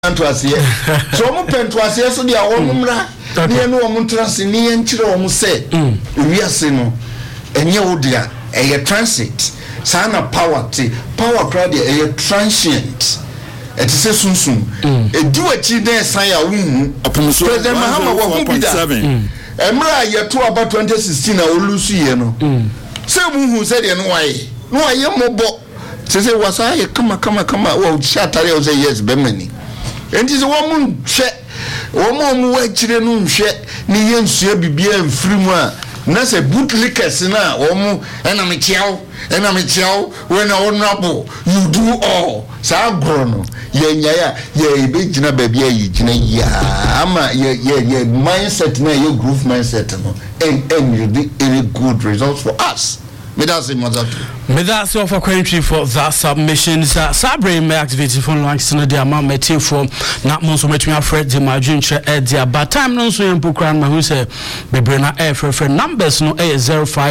Antoasie so omo pentoasie so dia omumra ne no omuntrase ne enchire omo se wiase no enye wodia eye transit sana power crowd eye transient etise sunsun ediwachi den san ya wuhu President Mahama wa hubida emra yeto aba 2016 na olusu ye no se muhu se de no waye mobo se wasa ye kama wa shatare o say yes bemani enti se womu hwe womu wa chire no hwe ne yensua bibia mfiri mu a na se bootlickers na womu ena mechiao when honorable you do all sa gro no ye begina babia yi gina ya ama ye mindset na ye groove mindset no and you do any good results for us. That's all for country for that submission. Sabre may activate the phone lines in the amount meeting for not most of me afraid the margin idea. But time no so in Pukran who say Bebrena air for numbers no a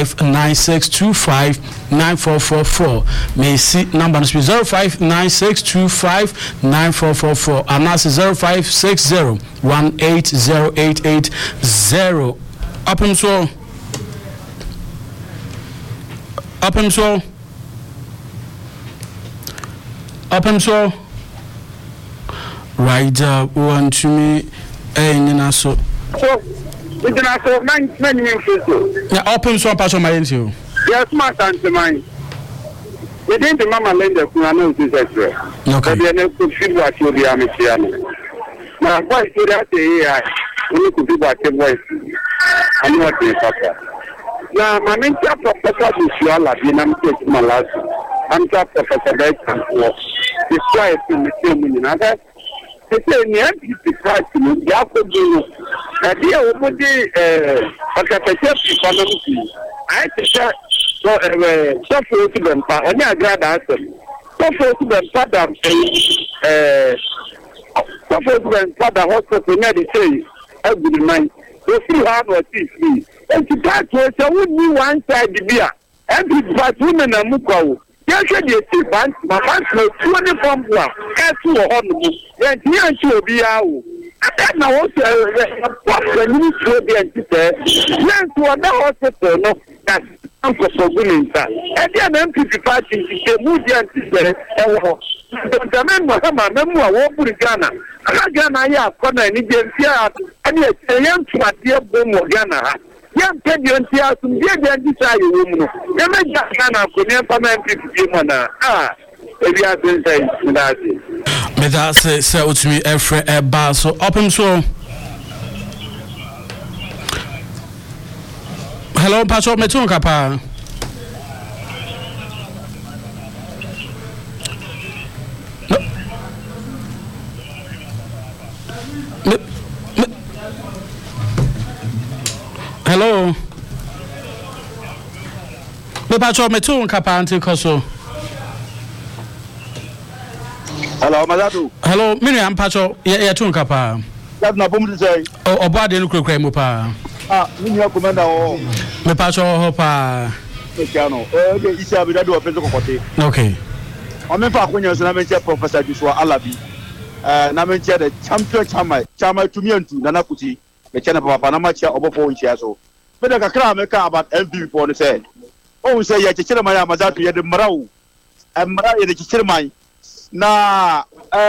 0596259444. May see number be 0596259444 and that's 0560180880 up and so. Up and so right one to me and so we can also many yeah open so pass on my into yes my son to mine we didn't mama lender who I know this extra okay but then could feel what you be amiciano now why should that say we could be what the voice I know what they suffer. Now, my main professor is Yola, I'm taking my last. I'm Professor Dyson. It's quiet in the same minute. They say, the price in the afternoon. A dear woman, a capacity economy. I say, so, software to them, and I grad answer. Software to them, father, software to them, father, hospital, and they say, every night. They still have what is free. And to that was a would be one side the beer. Every but women and Muko. Yes, they see bands, my hands no 20 from one. As to a honorable, and here to be out. I don't know what the news will be anticipated. Then to another hospital, no, that's Uncle for winning that. And then MPP party is a moody anticipated. The men were a memoir, what would Ghana? Ghana, yeah, corner and Indian Fiat, and yet a young to a dear boom of Ghana. Young Teddy and Tia, some dear desire woman. You may just Ghana could never MPP. Maybe I've been saying that. May that say to me every bar so open so. Hello, Pastor Metun Kapa. Hello. Me Pastor Metun Kapa anti koso. Hello, Madadu. Hello, Miriam Pacho, yeah, tun kapa. That's not boom to say. Oh, body no crane mopa. Mini commander or me Pacho hopa. Piano. It's a bit of a physical party. Okay. I'm in fact when you're a Professor Joshua Alabi. Namencha the champion Chama to me and to Nanakuti, the channel of Panamacha over 4 inches. But I can't make about MP for the said. Oh, say, yeah, Chilmaya Mazatu, the Marau, and Mara the Chilmai. Na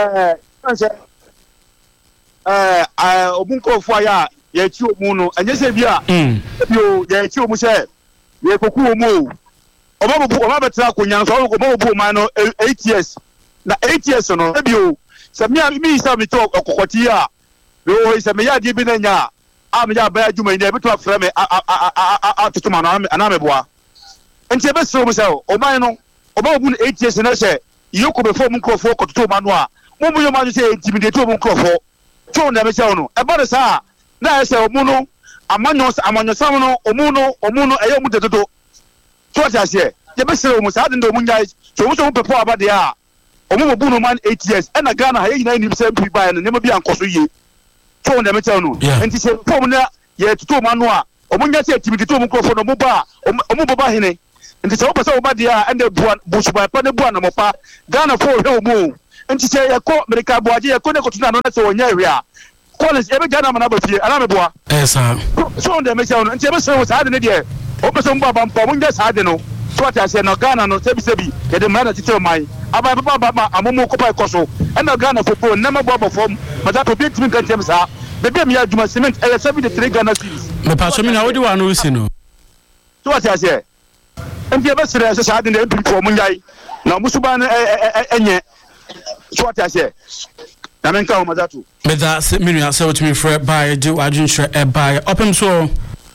obunko fire ye chi omu no anye se bia bio ye chi omu se ye koku omu obabetra konya so obabu man no 8 years na 8 years no bio se mi sa mi to okokoti a be se me ya die bi na nya a me ya ba adwuma ni e beto afra me a tutuma na me boa enti be so mu se o man no obabu 8 years na se yoko before microphone koto manua mumu yo manu say intimidate o microphone to na me say no e body sa na say omu no amanyo sam no omu no eyo mu dedodo to ta say ye be say omu sa de omu nya so mu pepo abade a omu bu no man 8 years e na Ghana ha ye nyina ni say mpi ba ne ma bi ankoso ye to na me say no enti say form na ye to manua omu nya say intimidate o microphone omu ba hene nti se wo pese wo ba dia ende buan busuba pa ne buan na mopa Ghana for he omu nti sɛ yɛkɔ America boagye yɛkɔ ne kɔtuna no na sɛ wɔnyɛ hwɛ a Collins ebe Ghana mana ba fie ana me boa sir so on the me say no nti ebe sɛ wo saa de ne de o pese mba ba mpa mo nya saa de no so ati ase no Ghana no sebi ye de mra na tete man aba ba amomo kopa ikoso e na Ghana football na me boa form maza to bi timi kan tem saa bebe me adwuma cement e 73 Ghana cedis me pa so me na wodi wa no si no so ati ase nti ebe sere se saa de ne bi for mo nyai na musuba no enye so ati ase na men ka o maza to me da se me nua se wotimi frɛ by do adwunhwɛ e by opem so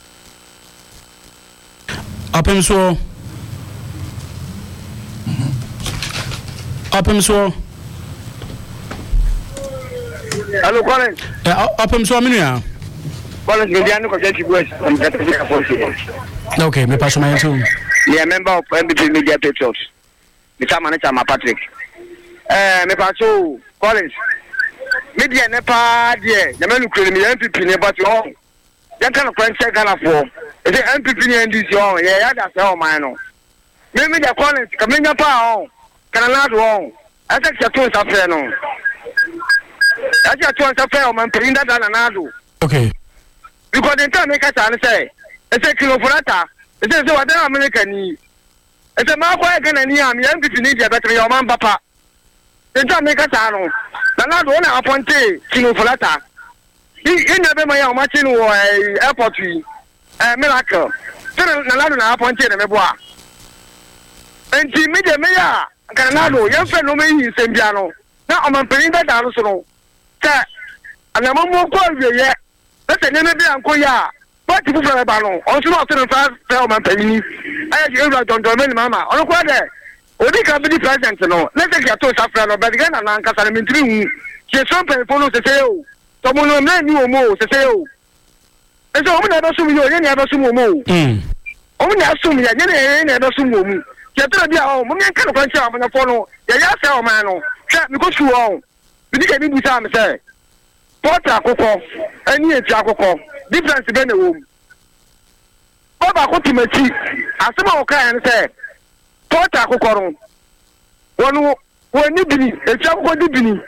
Hello, Collins. Opem so minua. Collins, me dia no ko just boys. I'm getting a phone. Okay, me pass my too. Yeah, member of MVP Media Patriots. Mr. Manager Patrick. Me pass so Collins. Media nepa there. Na me look me MVP ne but oh. Then kind of French Ghana for. Is it MVP ne ndisi oh. Yeah, that's all man no. Me Media Collins, kamenya pa oh. Kana do oh. I take your tools after no. I just want to fail man prinda dana nado. Okay. Because the time make us say, it's a kilo for that. It's a what American. It's a mark I can any am young to need a better your man papa. The time make us know. Nado na appointed kilo for that. He never my own machine or airport tree. Miracle. Nado na appointed a meboa. And she made a mayor. Canado, young friend no me in Sembiano. Now I'm prinda down so. And I'm more quality yet. That's a name of Koya. What people for a ballon? Also, not to fast tell my penny. I hear like Don Domain, Mamma. On what there? Only can be the president, no. Let's take your toast after but again, and Uncle Salam in 3. She has some follows the sale. Someone man you more, the sale. And so, I'm never assume you never assume more. Only assume you never assume more. You tell me, oh, Mamma can't punch up on the phone. Yeah, sell man. Chat because you own. You didn't be time, say. Porter Coco, and ye Jacoco, difference in the room. Baba Cotimati, as some can say, Porter Coco. One when you be a Jacoco Dibini.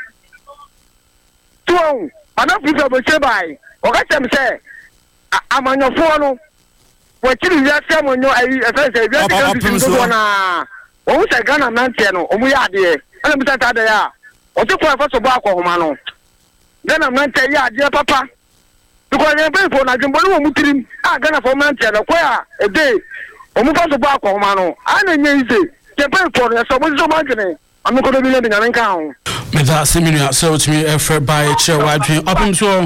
Two, enough people will say by, or let them say, I'm on your phone. What you just say when you're a oh, I Ghana Mantiano, or we are there. I'm there. Or to for a back of Mano. Then I'm not telling you, dear papa. Because I'm paying for Najumbo Mutrim, I'm gonna for Mantiano, where a day. Or move on to back of Mano. I don't know easy. They're paying for it, so what's so much? I'm not going to be living in an account. Me that seminar so to me effort by a chair wide dream up him so.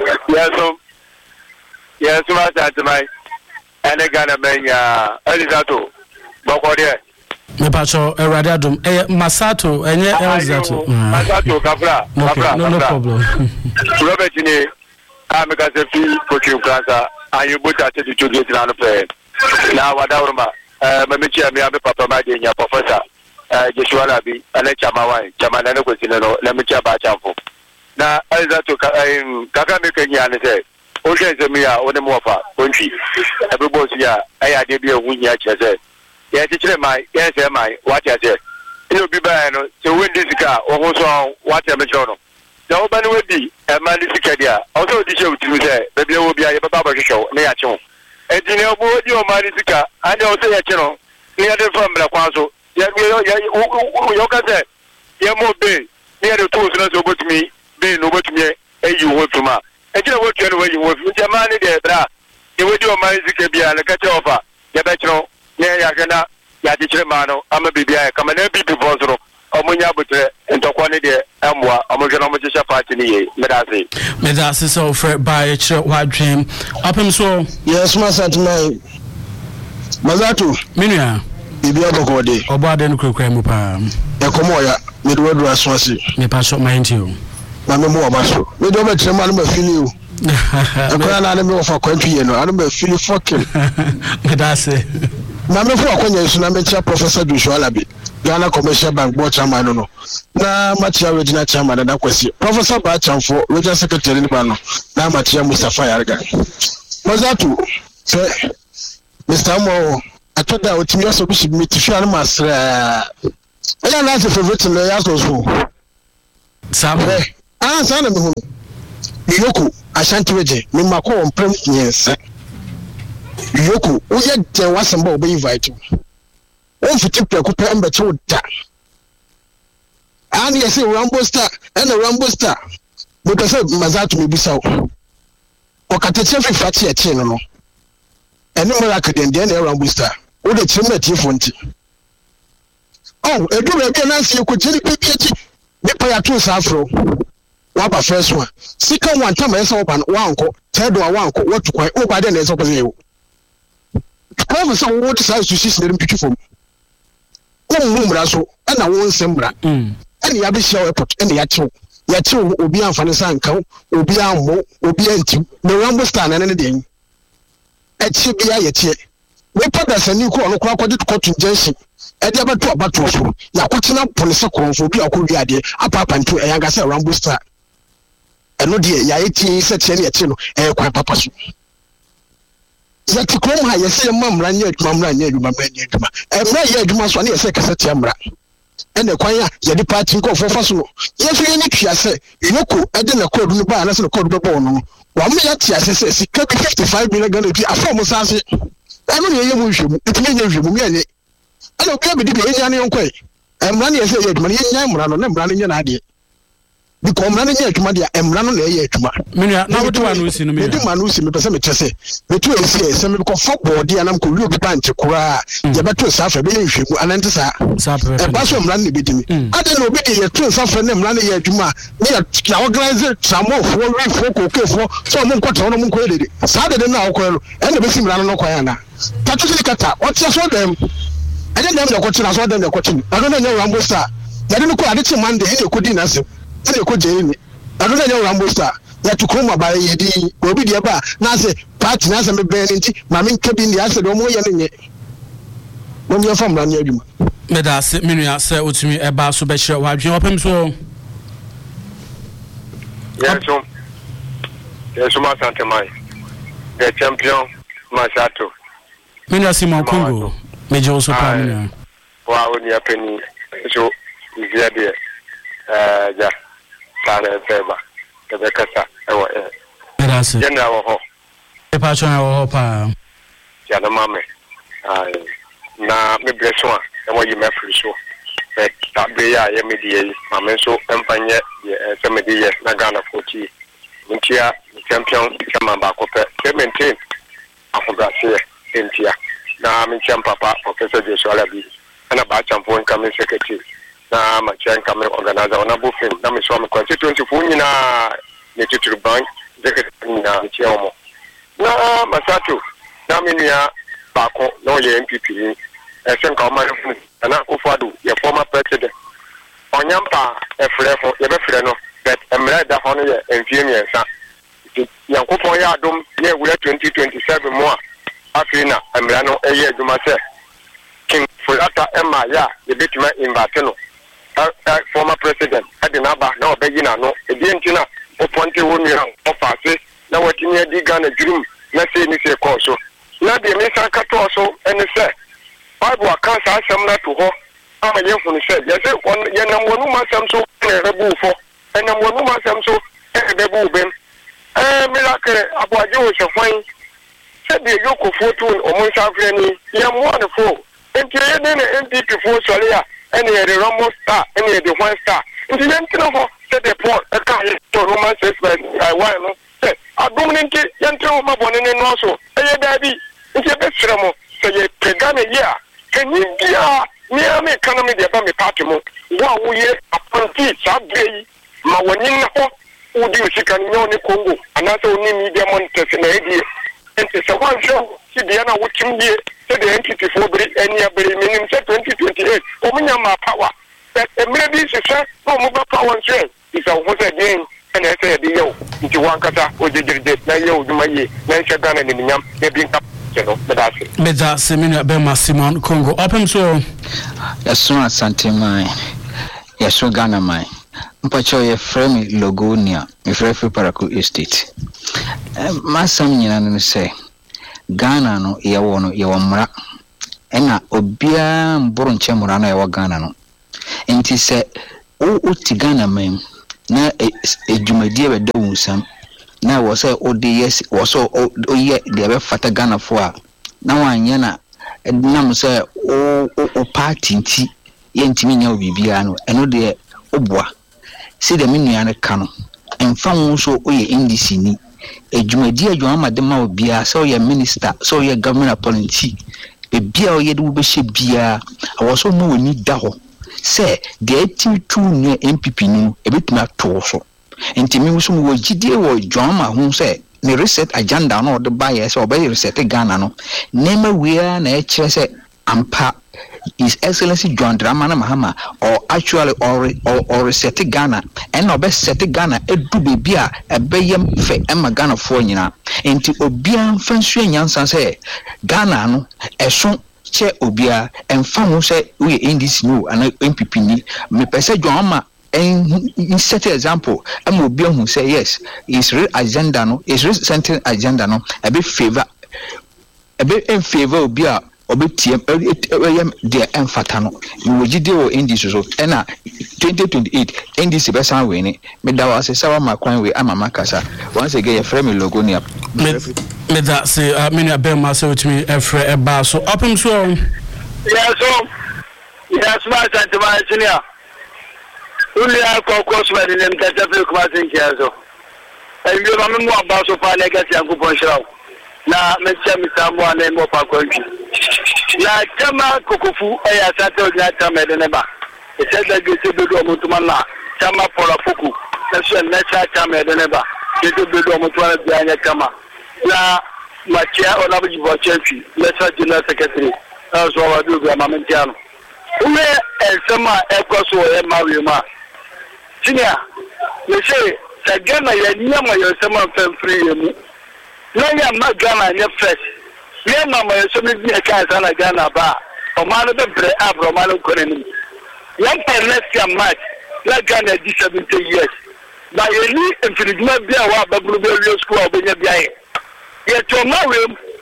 Yes, that's my and a Ghana man, Elizato. Bokode. Me pacho Eradadum Masato enye Elizato. Masato Kafra. No problem. Robert ni ameka se fi coaching class ayu buta te to get na no pe. Na wadawruma me chia me abe papa ma de nya professor Joshua Labi ale chama wan chama na ko sineno na me chia ba chamfo. Na Elizato kaka me kenya ne se o je se mi a o ne mo fa onchi ebe boss ya aya de bi ehunya chese. Yes, it's my yes, my what I said. It'll be bad. So when this car or also what I'm a journal. The open will be a man is a also the show to say, maybe there will be a barber show, near Chon. And you know, your man is a car, and also a channel near the from the Quaso. Yet, you can say, you're more big near the tools not over to me, being over to me, and you work to ma. And you know what you work with your money there, you will do a man is a beer and a catch offer. You bet you know. Yeah, ya mano ama bibia kama na bi before omunya butre ntokwane de amwa omujana omujisha party ni ye medase so for by a church wadrim upem so yes masat my mazato minua bibia bokode obade no krekra mu pa e komo ya me do wadu aswase me pa so mind you na me mo obaso me do betre ma no ma fili o akora na me ofa kwantwie no anu ma fili fucking medase na me fo akonya isu na me chia Professor Joshua Labi Ghana Commercial Bank board chairman no na machia regional chairman na kwesi Professor Ba Chamfo regional secretary ni ba no na machia Mustafa Yarga Mazatu se Mr. Mo atoda otimi aso bi shi mi tifi anu masra ela na se favorite no ya so Sabe. Sana me hu. Yoku Ashanti Weje, me mako on prem yes. Yoku, uye je wasamba obe invite. On fiti preko pe mbe choda. Ani yesi Rambo Star, and Rambo Star. Because Mazatu me bisa. Okateche fi fati eche no. Eno mara keden de na Rambo Star. O de chimna ti fonti. Oh, edu be na si ko jiri pe bi echi. Me pa ya to safro. Waba first one. Second one time esa oban wanko. Third one wanko. What to kwai oba de na esa kwase yo. Kwa so wo decide to see na mpitu fom. Wo mumra so na wo nsembra. Ene ya be share airport ene ya chew. Ya chew obi amfane sanka, obi ammo, obi anti. Na Rambo Star na ne de. Echi bia ye tie. We pada sani ko ono kwa kwade to court injunction. Ede abato abato so. Ya kwotena police konfo obi akodi ade. Apa ntu eyanga se Rambo Star. Eno de ya eti se tie ne echi no kwa papa so. Ya ti krom ha ye se mamra nya adwuma emra ye adwuma so na ye se kase tie amra ene kwan ya ye di party ko fo so no ye so ye ni twiase inoko ede na code no ba na se code be bo no wa me ya tiase se sika 55 million Ghana bi afọ mo sase eno ye mu hwemu etime nya hwemu me anye ana obi abedi be nya ne yonkoi emra na ye se ye adwuma ye nya emra no na emra no nya na ade because man nya adwuma dia emra no na ye adwuma menua na wotu anu si no me di manu si me pese me trese me tu esi se me ko football dia na ko wi bank kura je beto safa be nhwemu anante sa e ba so emra no be dimi ade no be de ye tu safa na emra no ye adwuma me ya organize tramo fo wi fo ko ke fo so mo nkwata no mo nko edede sa de na akọ no e na be si emra no kwan ana tatu si kata o ti so dem ade dem de ko tira so dem de ko timi ado na nya Rambo Star ya de no ko ade ti mande e de ko di na se ene ko je ni ado na nya Rambo Star ya tukuma ba ye di obi de ba na se party na se me be nti ma me nkebi ndi ase do mo ye ne nye mo ye fam ran ye adwuma me da se menua se otumi e ba so be kire wa adwen opem so Yes, ma Sante Mai. The champion Masato. Menua Simon Congo me je so pa menua wa oni apeni so izia de ja sana feba kebe kasa ewo Gracias. Jena wo ho. E pa chona wo pa. Ya na mame. Na me breso a ewo yi me free so. But tabe ya ye me die mame so empanye se me die na Ghana 40. Ntia champion chama ba ko pe maintain afobrase entia. Na me papa Professor Joshua Labi. Ana ba champion coming secretary. Na ma champion organizer ona bufin na me so me constituency fu nyina ne titru bank na chiamo na Masato na menua bako no ye MPP senka o mari na Akufo-Addo ye former president onyampa efrefo ye be frɛ no but emre da ho no ye enfie ensa Yankopɔn ya adom ye wura 2027 mo a afina emra no eye adwuma sɛ King Fulata Emma ya ye betima invite no former president adinaba na obegina no edientina oponte wonira ofase na watini adi Ghana dream na se ni se call so na de me san kato so ene se Bible account asem na to ho ama ye hunu se ye se ye nam wonu masem so na rebu fo enam wonu masem so e bebu bem miracle aboaje wo sefan se de yokofo to omo safre ni ye mo ne fo enti ye ne MPP fo sole a ene ye the Rambo Star ene ye the one star enti ye ntino ho se de Paul e ka ye to Roman 6 why no se adomnenti ye ntino ma bone ne no so eye da bi enti be sere mo se ye pegane ye a kenyi bia me am economy de ba me party mo wo ye appointee sabrei ma woni na ho udi usika nyo ne Congo anase oni media monitor na edie enti se wan show si dia na wutim die se de entity for bri eni abri minim se 2028 omunya ma power emre bi se no mo ba power nse isa wo se den na se de yo nti wan kata ojejirde na ye oduma ye na nse Ghana ni nyam e bi nka no Meda Semina Bema Simon Congo opem so Yaso Asante Mai Yaso Ghana Mai mpacho ye frame Logonia me free Paraku Estate masam nyina no se Ghana no ye wono ye womra ena obia mboro nche mura no ye wo Ghana no enti se o ti Ghana mem na ejumadi be da wunsam na wo say ODS wo so oye de be fata Ghana fo a na wanye na nam say o party nti ye ntimi nya obibia no eno de oboa se de menua ne ka no emfa wo so oye NDC ni ejumadi adwuma de ma obia so oye minister so oye government appointee bia oye de wo be hye bia wo so no woni da ho se de atitu ne MPP ni ebetumi ato so ntimi wo so wo gidie wo dwama ho se ne reset agenda no de ba ye se obey reset Ghana no nema wia na e kire se ampa His Excellency John Dramani Mahama or actually or reset Ghana and no best set Ghana edu bebia ebeyem fe ema Ghana fo nyina enti obia mfansu nyansa se Ghana no eso che obia emfa ho se we NDC no and MPP ni me pese John in set example am obia hu say yes his agenda no his recent agenda no a bit favor in favor obia obetiem de emfata no we gide wo NDC so na 2028 NDC be san we ni me da wa se sawa makwan we amama kasa once again frame logo ni me da se many abem ma se wetimi efre eba so opem so yes ma santima senior uli akoko so we ni mtata fe kuma senkiazo ayi ba me mo aba so pa legacy ankupon shirawo na mecha mitambo na mo pa kwanji na chama kokofu eya sato na chama edeneba eseda gese bedo omutuma na chama pola fuku na na chama edeneba gese bedo omutuma bia nya chama na machia onabuji bo champion na general secretary so wa do bia mamentiano uwe ensema ekoso e mawema tinia me say sagana ya nyama ya ensema femfree mu na ya magana nya fresh ye mama so me bi ka sana Ghana ba o ma no be bre abro ma no konani yan pernesia match la Ghana di 70 years na ye ni infinituma bia wa babulu be real school obenya bia ye to ma we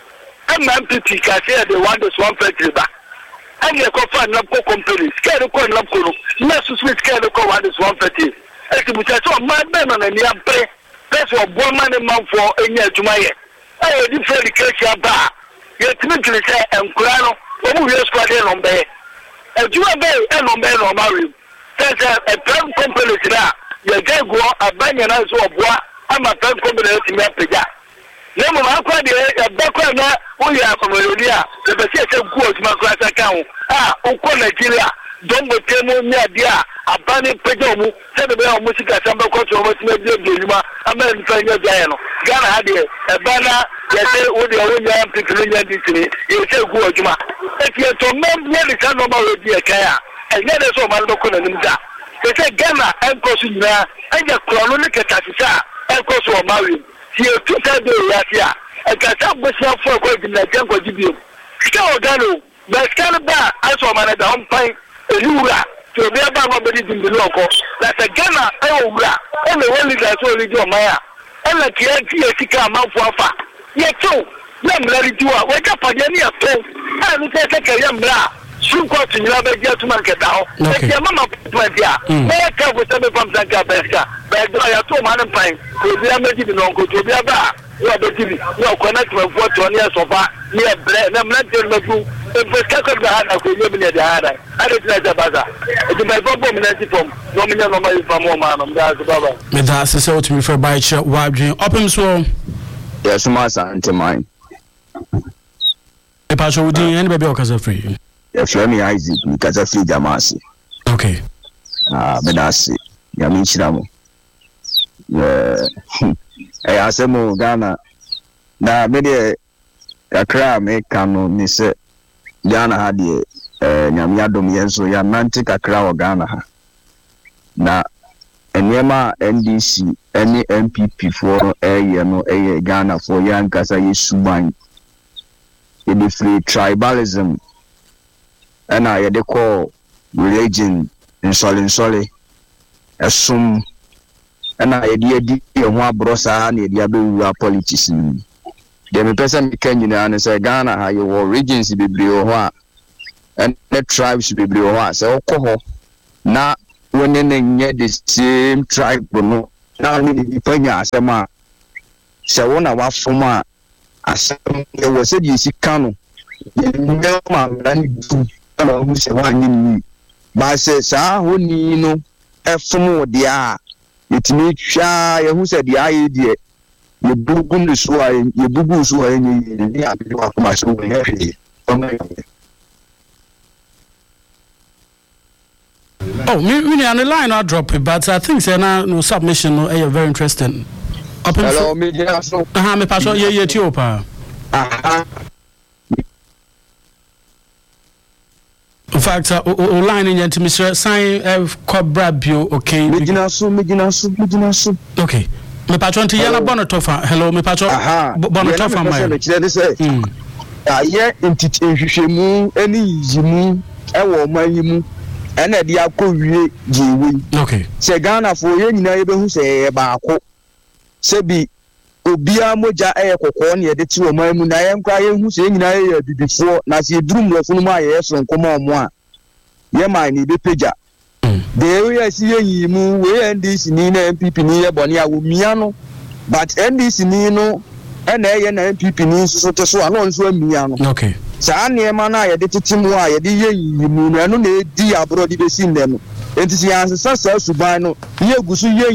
MPP ka say they want this one factory ba and ye ko fa na ko company scale ko na ko na so sweet scale ko want this one factory e ti bucha so ma be na ni abre person obo ma ne manfo enya adwuma ye ayo di free education ba ye timi timi say enkura no omu we squad e no be adwuma be e no be no ma we say a prime company na ye gago abanya na so oboa ama prime company e timi apega ne mo ma kwa de e ba kwa na wo ya akomodi a e be say gu odwuma kwa sa kan o ko Nigeria don go temo nya dia abani pega mu se de be o musika samba ko so mo timi bi edwuma ama nfa nya dia no Ghana ha de e ba na ye say wo de wo nya mpikiri nya di tiri ye say gu odwuma e ti to mem ye de kan no ma we di e kan a e nya de so ma do ko na nim da e say Ghana en ko su nyina e ja krono ne keta sisa en ko so ma we ti e tu ta de ya ti a e ka ta bo sia fo ko di na jan ko di bi kita o Ghana ba skan ba aso ma na da on pan eliura to be ba ma be di bi lo ko la ta Ghana e o wura e le won leader so le di o ma ya e la ki e ti e sika ma fo afa ye to na mlari diwa we ka pade ni ato a ni te ke ya mla sun ko ti nyina be dia tuma ke da ho e dia mama tuma dia me ka go se be pam san ka beska be do ya to ma ne pan ko bia meji bi no ko to bia ba ya be tibi no connect me for to ni so fa ni e bre na mla te me fu e be ka ko da na ko ni bi ne da ada ada ti na da baza e di me bobo me na ti pom no me nya no ma fa mo ma no da so baba me da se so to me for by che wa dwen opem so yes ma sante mine e pa so wudi any baby o kasa free yes let me Isaac we kasa free jamasi okay bedasi ya mi chiramo asemo Ghana na me de kakra me kanu ni se Ghana ha de nyame adom yenso ya nante kakra o Ghana ha na enyema NDC any MPP for no Ghana for yan kasa yesuban in the free tribalism and I de call religion insole assume and I di ho abrosa na di abewu politics ni the person can and say Ghana ha your regions bebre ho a and the tribes bebre ho a say okoho na when the same tribe no now ni panya asema se wona wa foma asem e wo se di sikano ye ma ran du na wo se wa nyi ba se sa honi no e fomo de a yetimi twa ye hu se de aye de ye bugu ni so aye ye bugu so aye ni abi wa kuma so we he Oh, me on the line I'll drop it, but I think say no submission no very interesting. Hello, me so. Me pass on ye tiopa. In fact, line in to Mr. Sign Cobra Bio, okay. Medina so. Okay. Me patron to Yana Bonatofa. Hello, me patron. Bonatofa, my. Yeah, in any Jimu, ewo mayimu. Ene dia ko wie jiwi. Okay. Se Ghana fo ye nyina ye behu se ba ko. Se bi obia moja kokko ne de ti o man mu na ye nkwa ye hu se nyina ye bibifo na se durum lofo no ma ye so nkoma omo a. Ye man ni be peja. De we si ye yimu we NDC ni na MPP ni ye bone a wo mia no. But NDC ni no ene ye na MPP ni so te so ano nso amia no. Okay. Sa niema na ye de tetimu a ye de ye yimu no eno na edi abro di besi ndem enti si ansa sa suban no ye gusu ye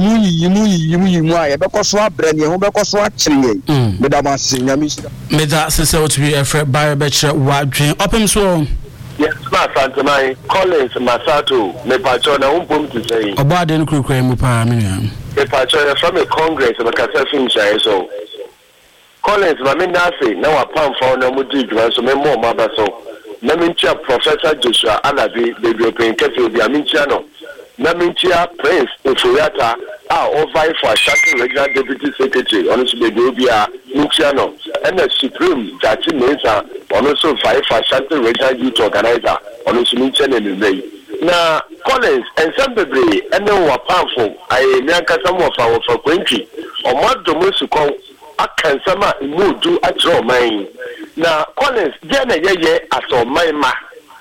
yimu a ye bekoso abre ne ho bekoso akire ye me da ma se nyame me da se to be a fret by be chere wadwen opem so. Yes, ma Santamai Collins Masato me pacho na umpum to say oba de no krukra mu pa me nua me pacho from a congress of Kasa Fincha so Collins mami nase na wa pam fa na mudi dwa so me mo maba so na mincha Professor Joshua Alabi baby open cafe obi amincha no na mincha Prince Oforiata over for Ashanti Regional Deputy Secretary honestly baby obi a mincha no and the Supreme Judge Mensa also fight for Ashanti Regional Youth Organizer honestly mincha na Collins and some baby and then wa pam for I nyanka some of our for Quincy or mod domusu kon akansama imudu atro man na Collins je na ye aso man ma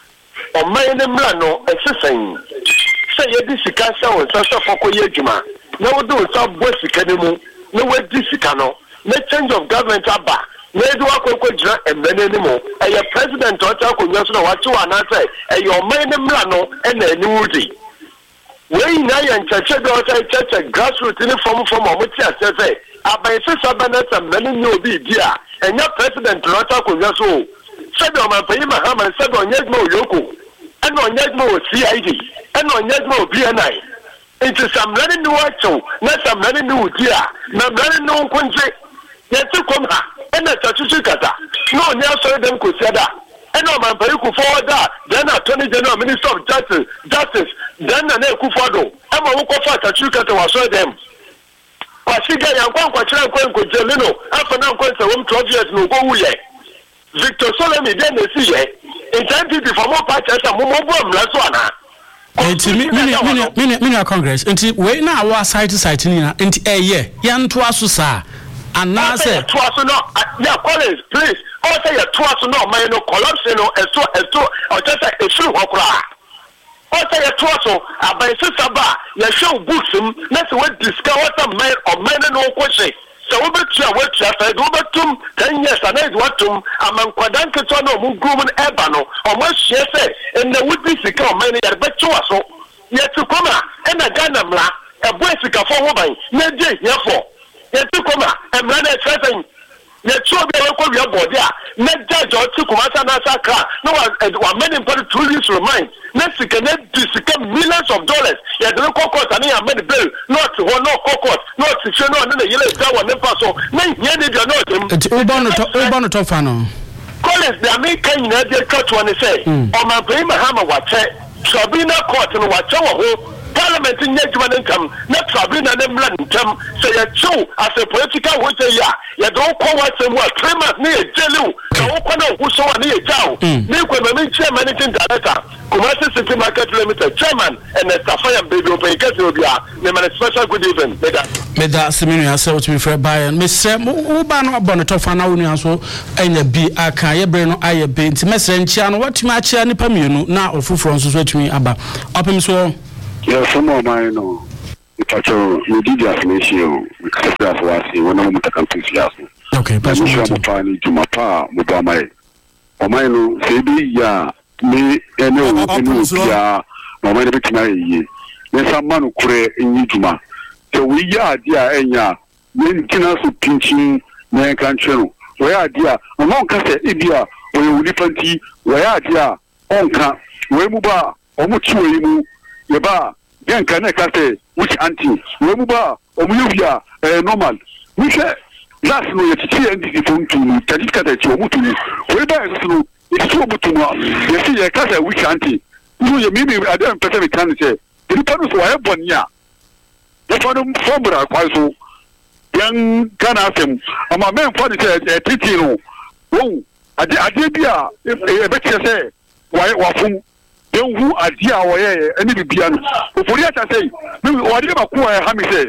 o man ne mra no esesen se ye di sika se won so foko ye adwuma na wo do so bo sika ne mu na wo di sika no na change of government aba na edu akoko jira emene ne mu eye president o ta konwa so na wa chiwa na say eye o man ne mra no e na ani wudi we na ye nchache do ta chache grassroots ni form o mo ti ase abaise sabanata many no be dia enya president lota ko yaso said o man pay mahama said on yegmo yoko and on yegmo CID and on yegmo BNI into some running new action na some running new dia na running no kunje yetu komha and na tatutu kata no nya so dem ko siada and o man pay ku forward that then Attorney General Minister of Justice then na ku fordo e mo ko fa tatutu kata wa so dem Kwasiga yankwa kwachira kwenko jelino afa na kwense wom 12 years no go wuye Victor Solomon de na siye intended for more parties am mo bo amla so ana enti mini Congress enti we na wa site ni na enti eye ya nto aso sa ana se to aso no ya Collins please all say ya to aso no man no collapse no esto o just e furu hokura Osa ya tuaso abaisi saba ya show booksum na se we discuss what a man or man no kwese so we betua we fa do betum 10 years and is watum amankwadan keto no mu gumun eba no o ma hie se en na wudi sika o man ya betuaso ya tukoma e na Ghana mla e bo sika fo ho ban na je hia fo ya tukoma e mla na trezen ya chuo be we ko wi abode a na judge o tukoma sa na saka no wa many important tourists remind na sika na disika millions of dollars ya de ko court and ya made bill not one no court not sika no na yele da wa ne paso na hia de dia no dem uba no to fa no Collins the American na de cut one say o man pay mahama wa che tribunal court no wa che wo ho Parliament in Yajuanum, not Tribunal and Blantum, say a two as a political water ya, you don't call what some more 3 months near Jelu, who saw near Jow, Nico Chairman Managing Director, Commercial City Market Limited, Chairman, and the Safari Baby Open Cassia, name a special good evening. Meda Semino, so to be fair by and Miss Ubano Bonatofana Union, so and be a Kaya Breno, I been to Messenger, what match any Pamuno now or full Francis with me about. Open so. Yeah, some of mine, no. Pacho, you did the affirmation. Because that's what I say. When I'm talking to you, okay, but I'm sure I'm planning to my pa, Mubamai. Or mine, say, yeah, me, and no, yeah, no, my bit my there's some man who create in Yutuma. So we are dear, and ya, men can also pinching my country. Where are dear, among Cassa, India, where you different tea, where are dear, Onka, where Muba, or Muchu, Yaba. Yan can I say which auntie? Remuba or Muvia normal. We say last no yet and the phone to Tajika that you mutu. Whereby it's so mutu. You see a casa which auntie. You maybe I don't pretend can say the Ripanos who have 1 year. The Fadum Fomra quite so young can ask him. And my man for the Titino. Oh, I did a better say why wafum. Who are dear away any piano. For yet I say, whatever poor Hammy say,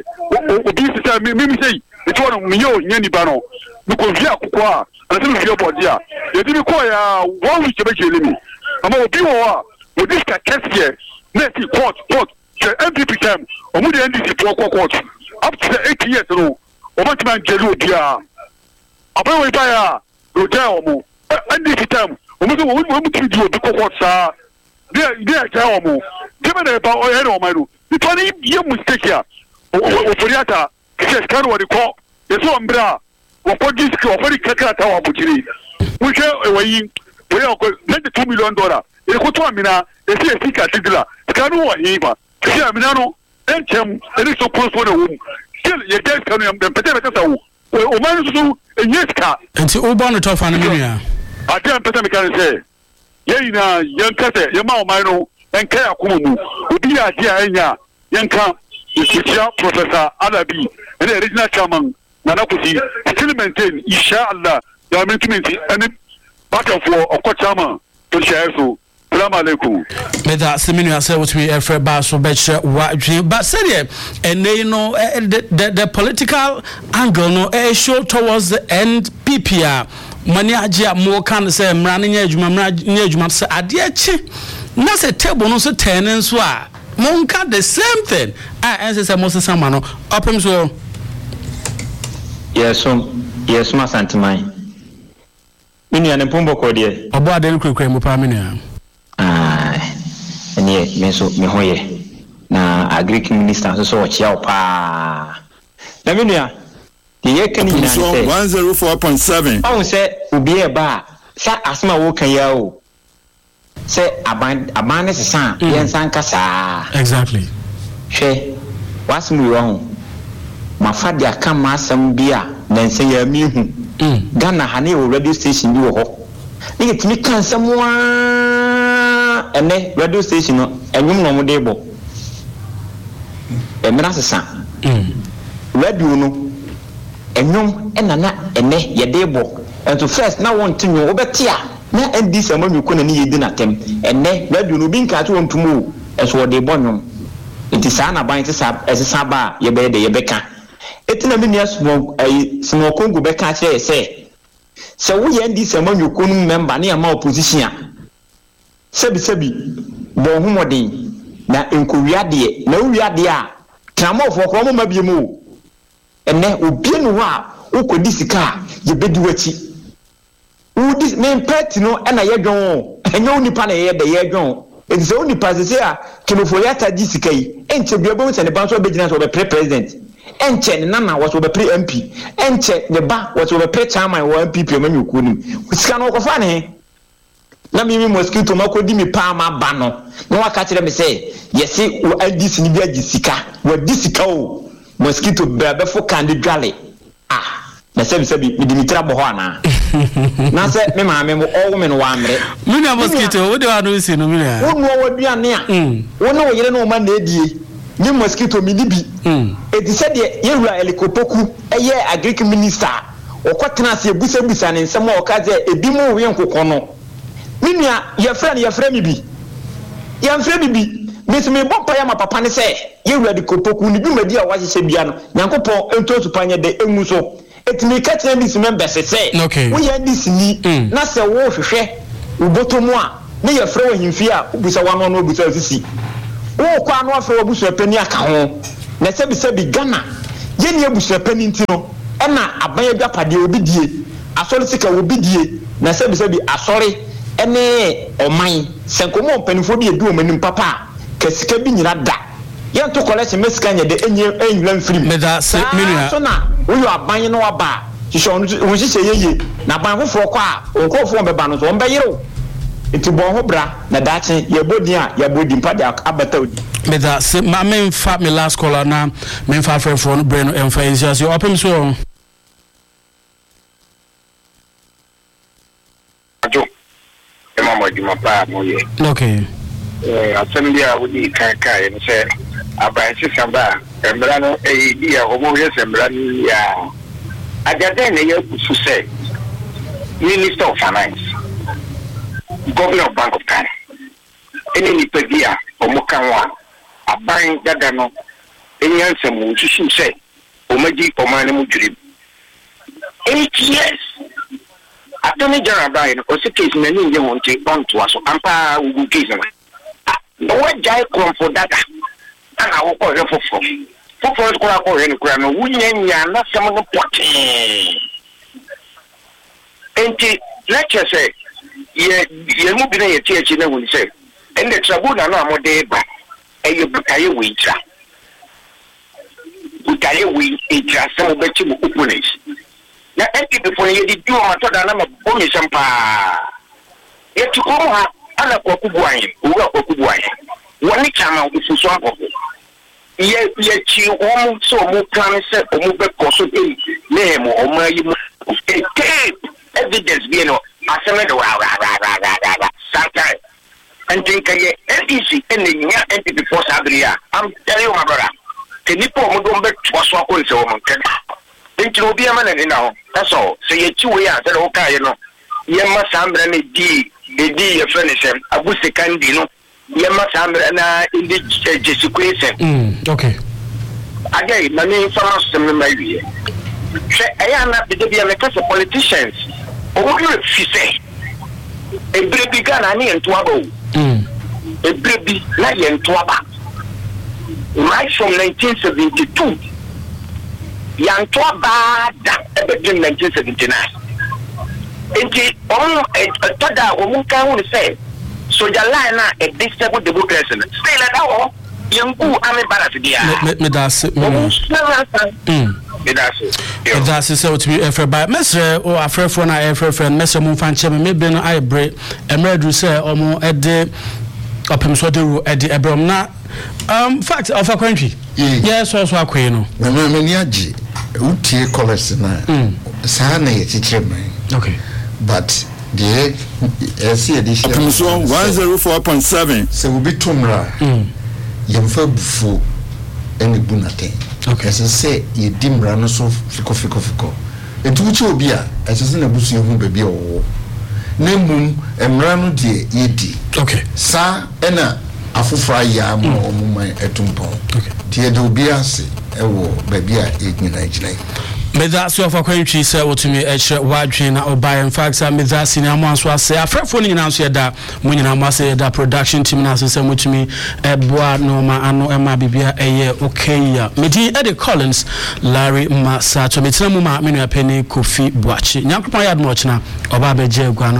Mimi say, it's one of me, Yenny Bano, because we are Kukwa, and I think you're about dear. You didn't require 1 week to make you limit. I'm all people with this test here, next court, the MPP term, or would the NDC court, up to the 8 years ago, or what man Jelu dear. About we buy a hotel, NDC term, or we would do the court, sir. They tell me, given about oil, my room. The 20 year mistake here. Oporiata, says, can what you call the so umbrella. What this very Kakata opportunity. We shall away. We are going to $2 million. They go to Amina, they see a thick article. Canu or Eva. See Aminano, and Chem, and it's so close for the womb. Still, your desk can be better. O man do a yes car. And to Obama to find a I can't better say. Yena yankate yama omano enka akumu obi adia enya yanka the Professor Alabi and the original chairman Nanakuti still maintain inshallah the maintain any part of chairman to share so Assalamu alaikum. May that seminu ase what we refer back so but said and you know the political angle no show towards the end PPR money ajia mo kan say mrane nya adwuma say ade achi na say table no so turn so a mo nka the same thing and say mo sesama no opem so yes ma santimai mini ane pombo ko de obo ade nkrekre mo pa mini ene me so me hoye na agric minister so chia pa na mini ye kan nyina say 104.7 I say obi e ba sa asma wo kan ya o say aban se san yen san kasa exactly hwe wasmu yo mafade aka masam bia na nse ya mi hu Ghana ha ne radio station bi wo ho ni getimi kan samwa ene radio station no enwum no mo de bo emira se san radio no enyom enana ene yedebo ento first na won tinwo obetia na ndi samanu ko na ni yedi na tem ene radio no bi nka to wontumo eso wode bonyom enti sa na ban esesa ba ye be de ye beka etina me nia smo kongo beka kire se wo ye ndi samanu ko no member na ma opposition a sebi bo humodin na enkowiade na wiade a tramofo ko mo mabiemu ene obi no wa ukodi sika ye bedi wachi udi me pet no na ye dwon enye onipa na ye de ye dwon eze onipa se a kinofo ya taji sika yi enche bia bo se ne ban so begina so be president enche ne nana wo so be pre MP enche ne ba wo so be pre chairman wo MPP manyuku nim sika no ko fa ne na mimi mosquito makodi mi pa ma ba no na waka kire me se yesi wo LDC ni bia sika wo disika o mosquito bebe fo kandi dwale na sebi mi dimitra bo ho ana na se me ma me owo me no wa amre mi na mosquito wo de wa no si no mi na wo no wo duane a wo no wo yire no ma na edie ni mosquito mi dibi edi se de yewura elikopoku eye agric minister okotena se ebusa ne nsem o ka ze ebi mu we nkokọ no minua ye frɛ mi bi mesime bompa ya mapapa ne se yewura de kopoku ni dwumadi a wahyehyɛ bia no nyankopɔn entosu panye de engu so etimi ka tena bi member se wo ya disini na se wo hwehwɛ ubotomu a ne ye frɛ wo himfi a ubusa wano no ubusa sisi wo kwa no afa obusu pani aka ho na sebi Ghana ye ne obusu pani ntino e na aban adwapade obi die asori sika obi die na sebi asori ene oman senkomo mpanifo bi edu omanim papa kasika bi nyina da ye to collection mesika nya de enyula mfiri meda se menua so na wo yo aban no aba wo hihye yeye na aban foforo kwa onkofo beba no so on beyero enti bon ho bra na dache ye bodi a ye bodi mpa de abata odi meda se ma me fa me last caller na me fa frefo no brain no emfa insias yo opem so okay asembia wudi kaka en se abansi samba embra no dia omo ye sembra ni ya ajade ne ye kusu se Minister of Finance Governor of Bank of Ghana eni ni pedia omo kanwa aban daga no enyanse mu susu se omaji omane mu juri 8 years Attorney General Brian, or case many you want to on to us, Ampa will give them. No one jai come for that. And I will call you for first call or any grammar, we are not some of the potty. And let's just say, you're moving a church in the will say, and the trouble are not more day back, and you book a winter. We can wait some of the opponents. Na enti before ye di do matoda na mabomi sampa ye tukoha ala kwa kubwan uwa kwa kubwan wani chama ufuso hapo ye chi omu so mu plan se omu be koso e nemo omayi mu tape evidence bi no aseme do ra santa enti kaye NDC enya enti before sabria I'm telling you my brother kenipo omu do be twaso akon se omu kena enti obi amana ni na ho that's all say ye chi we answer o kai no ye ma sambra na di ye furniture abuse kandi no ye ma sambra na indi jesukwese okay again na me information me mawie she aya na de bia me kase politicians o you fise e brebi Ghana ni ento aba e brebi na ye ento aba right from 1972 Yantoa bada in 1979. Inti toda omuka hu say so the line na a disable democracy. Say like that yangu ame balance dia. Me that's so to be ever by Mesre or a friend for na ever friend Mesre mo fan cheme me be no I break emredu say omo ede opem so de ede ebrom na fact of a country yes so akwe no me ni agi utie college na sa na ye chichirem okay but the see edition opem so 104.7 se will be tumra yemfa bufu eni bunate okay so say ye dimra no so fiko etu uchi obi a ese na busu ehu ba bia wo na mum emra no de yedi okay sa ena afufra ya mo omuma etumpon okay tie de obi ase ewo ba bia enyina me that so for country say what me ehre wadwen na obai in fact me that senior man so say afrefo ni nyina so da mo nyina ma say da production team na so say mutumi eboa no ma ano ema bibia eye okay ya me di Eddie Collins Larry Masacho me tena mu ma me no apeni Kofi Boachi nyankopon ya admo china oba beje agua